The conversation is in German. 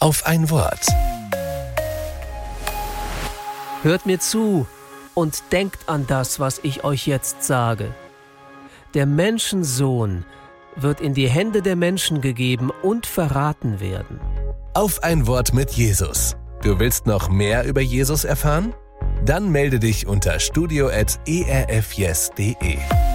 Auf ein Wort. Hört mir zu und denkt an das, was ich euch jetzt sage. Der Menschensohn wird in die Hände der Menschen gegeben und verraten werden. Auf ein Wort mit Jesus. Du willst noch mehr über Jesus erfahren? Dann melde dich unter studio@erfyes.de.